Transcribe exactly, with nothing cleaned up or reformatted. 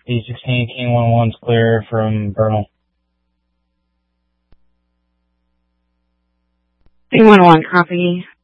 D sixteen, King one one's clear from Bernal. King one one, copy.